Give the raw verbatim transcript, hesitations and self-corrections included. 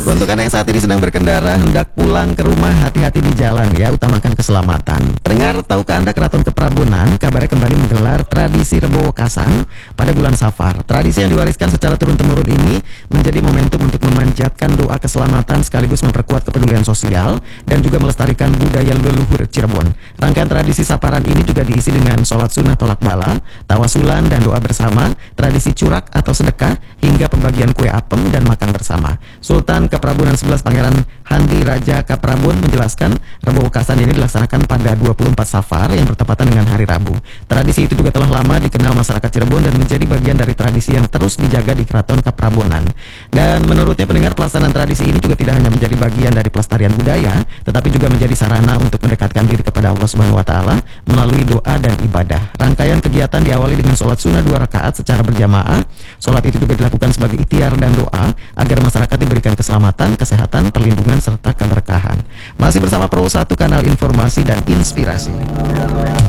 Untuk Anda yang saat ini sedang berkendara, hendak pulang ke rumah, hati-hati di jalan ya, utamakan keselamatan. Pendengar, tahukah Anda Keraton Keprabunan kabarnya kembali menggelar tradisi Rebo Kasang pada bulan Safar. Tradisi yang diwariskan secara turun-temurun ini menjadi momentum untuk memanjatkan doa keselamatan sekaligus memperkuat kepedulian sosial dan juga melestarikan budaya leluhur Cirebon. Rangkaian tradisi Saparan ini juga diisi dengan sholat sunnah tolak bala, tawasulan dan doa bersama, tradisi curak atau sedekah, hingga pembagian kue apem dan makan bersama. Sultan Keprabunan sebelas Pangeran Handi Raja Kaprabun menjelaskan Rebo Kasang ini dilaksanakan pada dua puluh empat Safar yang bertepatan dengan hari Rabu. Tradisi itu juga telah lama dikenal masyarakat Cirebon dan menjadi bagian dari tradisi yang terus dijaga di Keraton Keprabunan. Dan menurutnya pendengar, pelaksanaan tradisi ini juga tidak hanya menjadi bagian dari pelestarian budaya, tetapi juga menjadi sarana untuk mendekatkan diri kepada Allah Subhanahu wa taala melalui doa dan ibadah. Rangkaian kegiatan diawali dengan sholat sunnah dua rakaat secara berjamaah. Sholat itu juga dilakukan sebagai ikhtiar dan doa agar masyarakat diberikan keselamatan, kesehatan, perlindungan, serta keberkahan. Masih bersama Pro satu, kanal informasi dan inspirasi.